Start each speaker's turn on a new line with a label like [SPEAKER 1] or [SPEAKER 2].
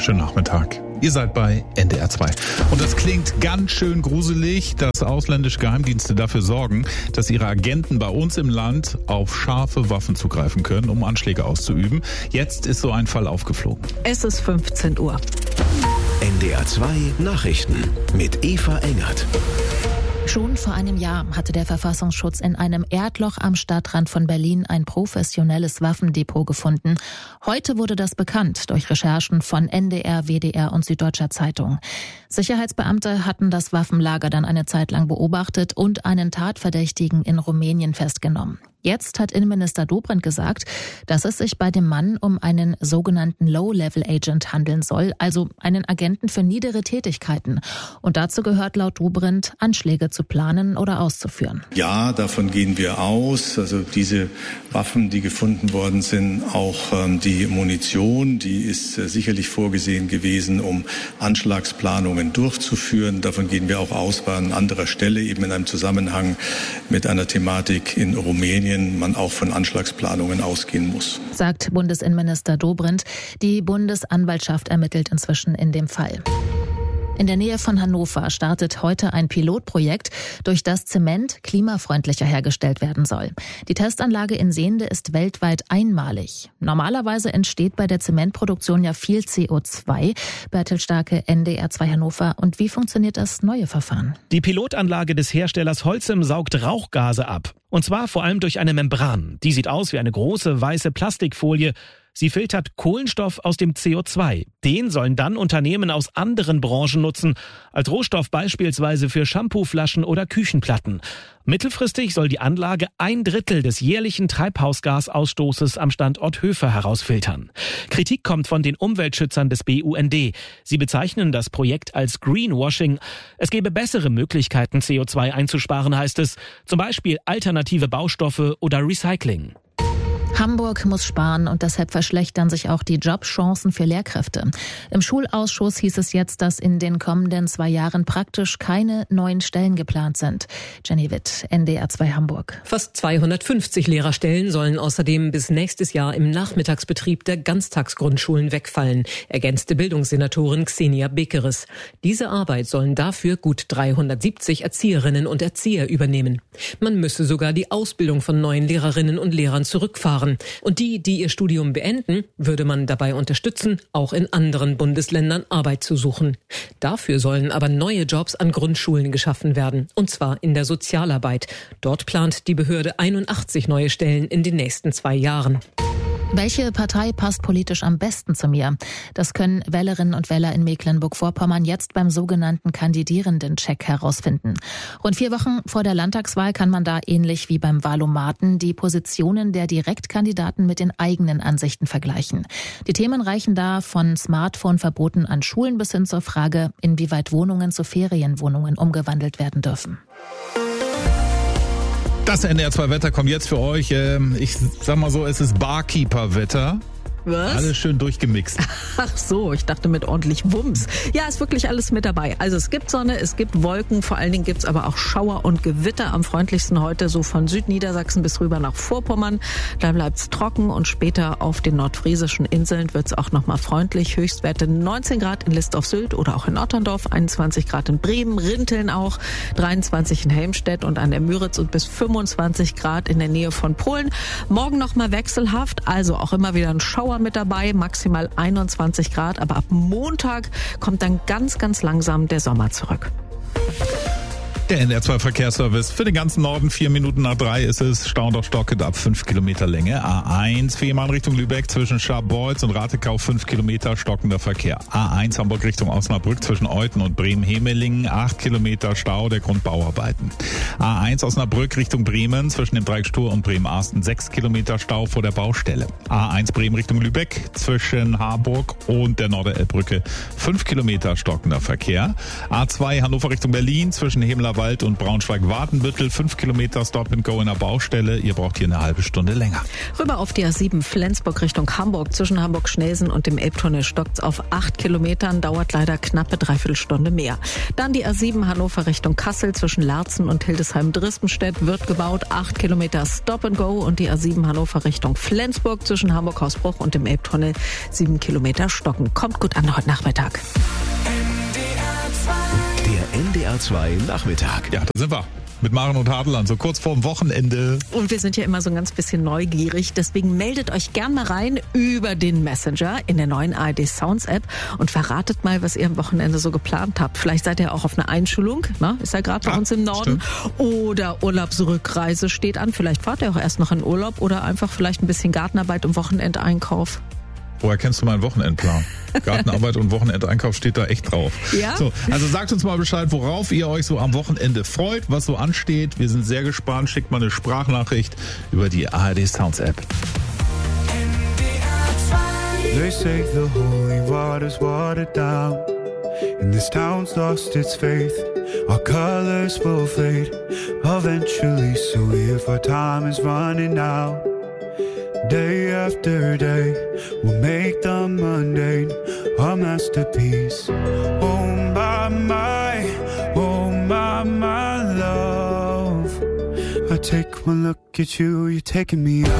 [SPEAKER 1] Schönen Nachmittag. Ihr seid bei NDR 2. Und das klingt ganz schön gruselig, dass ausländische Geheimdienste dafür sorgen, dass ihre Agenten bei uns im Land auf scharfe Waffen zugreifen können, um Anschläge auszuüben. Jetzt ist so ein Fall aufgeflogen.
[SPEAKER 2] Es ist 15 Uhr.
[SPEAKER 3] NDR 2 Nachrichten mit Eva Engert.
[SPEAKER 4] Schon vor einem Jahr hatte der Verfassungsschutz in einem Erdloch am Stadtrand von Berlin ein professionelles Waffendepot gefunden. Heute wurde das bekannt durch Recherchen von NDR, WDR und Süddeutscher Zeitung. Sicherheitsbeamte hatten das Waffenlager dann eine Zeit lang beobachtet und einen Tatverdächtigen in Rumänien festgenommen. Jetzt hat Innenminister Dobrindt gesagt, dass es sich bei dem Mann um einen sogenannten Low-Level-Agent handeln soll, also einen Agenten für niedere Tätigkeiten. Und dazu gehört laut Dobrindt, Anschläge zu planen oder auszuführen.
[SPEAKER 5] Ja, davon gehen wir aus. Also diese Waffen, die gefunden worden sind, auch die Munition, die ist sicherlich vorgesehen gewesen, um Anschlagsplanungen durchzuführen. Davon gehen wir auch aus, war an anderer Stelle eben in einem Zusammenhang mit einer Thematik in Rumänien man auch von Anschlagsplanungen ausgehen muss.
[SPEAKER 4] Sagt Bundesinnenminister Dobrindt. Die Bundesanwaltschaft ermittelt inzwischen in dem Fall. In der Nähe von Hannover startet heute ein Pilotprojekt, durch das Zement klimafreundlicher hergestellt werden soll. Die Testanlage in Sehnde ist weltweit einmalig. Normalerweise entsteht bei der Zementproduktion ja viel CO2. Bertel Starke, NDR 2 Hannover. Und wie funktioniert das neue Verfahren?
[SPEAKER 6] Die Pilotanlage des Herstellers Holcim saugt Rauchgase ab. Und zwar vor allem durch eine Membran. Die sieht aus wie eine große weiße Plastikfolie. Sie filtert Kohlenstoff aus dem CO2. Den sollen dann Unternehmen aus anderen Branchen nutzen, als Rohstoff beispielsweise für Shampooflaschen oder Küchenplatten. Mittelfristig soll die Anlage 1/3 des jährlichen Treibhausgasausstoßes am Standort Höfer herausfiltern. Kritik kommt von den Umweltschützern des BUND. Sie bezeichnen das Projekt als Greenwashing. Es gebe bessere Möglichkeiten, CO2 einzusparen, heißt es. Zum Beispiel alternative Baustoffe oder Recycling.
[SPEAKER 4] Hamburg muss sparen und deshalb verschlechtern sich auch die Jobchancen für Lehrkräfte. Im Schulausschuss hieß es jetzt, dass in den kommenden 2 Jahren praktisch keine neuen Stellen geplant sind. Jenny Witt, NDR 2 Hamburg.
[SPEAKER 2] Fast 250 Lehrerstellen sollen außerdem bis nächstes Jahr im Nachmittagsbetrieb der Ganztagsgrundschulen wegfallen, ergänzte Bildungssenatorin Xenia Bekeres. Diese Arbeit sollen dafür gut 370 Erzieherinnen und Erzieher übernehmen. Man müsse sogar die Ausbildung von neuen Lehrerinnen und Lehrern zurückfahren. Und die ihr Studium beenden, würde man dabei unterstützen, auch in anderen Bundesländern Arbeit zu suchen. Dafür sollen aber neue Jobs an Grundschulen geschaffen werden, und zwar in der Sozialarbeit. Dort plant die Behörde 81 neue Stellen in den nächsten 2 Jahren.
[SPEAKER 4] Welche Partei passt politisch am besten zu mir? Das können Wählerinnen und Wähler in Mecklenburg-Vorpommern jetzt beim sogenannten Kandidierenden-Check herausfinden. Rund 4 Wochen vor der Landtagswahl kann man da ähnlich wie beim Wahlomaten die Positionen der Direktkandidaten mit den eigenen Ansichten vergleichen. Die Themen reichen da von Smartphone-Verboten an Schulen bis hin zur Frage, inwieweit Wohnungen zu Ferienwohnungen umgewandelt werden dürfen.
[SPEAKER 1] Das NDR 2 Wetter kommt jetzt für euch. Ich sag mal so, es ist Barkeeper-Wetter.
[SPEAKER 2] Was?
[SPEAKER 1] Alles schön durchgemixt.
[SPEAKER 2] Ach so, ich dachte mit ordentlich Wumms. Ja, ist wirklich alles mit dabei. Also es gibt Sonne, es gibt Wolken, vor allen Dingen gibt's aber auch Schauer und Gewitter. Am freundlichsten heute so von Südniedersachsen bis rüber nach Vorpommern. Da bleibt's trocken und später auf den nordfriesischen Inseln wird's auch nochmal freundlich. Höchstwerte 19 Grad in List auf Sylt oder auch in Otterndorf, 21 Grad in Bremen, Rinteln auch, 23 in Helmstedt und an der Müritz und bis 25 Grad in der Nähe von Polen. Morgen nochmal wechselhaft, also auch immer wieder ein Schauer mit dabei, maximal 21 Grad, aber ab Montag kommt dann ganz, ganz langsam der Sommer zurück.
[SPEAKER 1] Der NDR 2 Verkehrsservice für den ganzen Norden, 4 Minuten nach 3 ist es. Stau und Stocket ab 5 Kilometer Länge. A1 Fehmarn Richtung Lübeck zwischen Scharbeutz und Ratekau 5 Kilometer stockender Verkehr. A1 Hamburg Richtung Osnabrück zwischen Euthen und Bremen-Hemelingen 8 Kilometer Stau der Grund Bauarbeiten. A1 Osnabrück Richtung Bremen zwischen dem Dreieck Stur und Bremen-Arsten 6 Kilometer Stau vor der Baustelle. A1 Bremen Richtung Lübeck zwischen Harburg und der Norderelbbrücke 5 Kilometer stockender Verkehr. A2 Hannover Richtung Berlin zwischen Hemler Grünwald und Braunschweig-Wartenbüttel. 5 Kilometer Stop and Go in der Baustelle. Ihr braucht hier eine halbe Stunde länger.
[SPEAKER 2] Rüber auf die A7 Flensburg Richtung Hamburg. Zwischen Hamburg-Schnelsen und dem Elbtunnel stockt's auf 8 Kilometern. Dauert leider knappe Dreiviertelstunde mehr. Dann die A7 Hannover Richtung Kassel. Zwischen Lärzen und Hildesheim-Drispenstedt wird gebaut. 8 Kilometer Stop and Go. Und die A7 Hannover Richtung Flensburg. Zwischen Hamburg-Hausbruch und dem Elbtunnel 7 Kilometer stocken. Kommt gut an heute Nachmittag.
[SPEAKER 3] Der NDR 2 Nachmittag.
[SPEAKER 1] Ja, da sind wir. Mit Maren und Hartland, so kurz vorm Wochenende.
[SPEAKER 2] Und wir sind ja immer so ein ganz bisschen neugierig. Deswegen meldet euch gern mal rein über den Messenger in der neuen ARD Sounds App und verratet mal, was ihr am Wochenende so geplant habt. Vielleicht seid ihr auch auf einer Einschulung, ne? Ist ja gerade bei uns im Norden. Stimmt. Oder Urlaubsrückreise steht an. Vielleicht fahrt ihr auch erst noch in Urlaub oder einfach vielleicht ein bisschen Gartenarbeit und Wochenendeinkauf.
[SPEAKER 1] Woher kennst du meinen Wochenendplan? Gartenarbeit und Wochenendeinkauf steht da echt drauf.
[SPEAKER 2] Ja?
[SPEAKER 1] So, also sagt uns mal Bescheid, worauf ihr euch so am Wochenende freut, was so ansteht. Wir sind sehr gespannt. Schickt mal eine Sprachnachricht über die ARD Sounds App.
[SPEAKER 7] They say the holy water's watered down, and this town's lost its faith. Our colors will fade eventually, so if our time is running out, day after day, we'll make the mundane a masterpiece. Oh my love, I take one look at you, you're taking me out.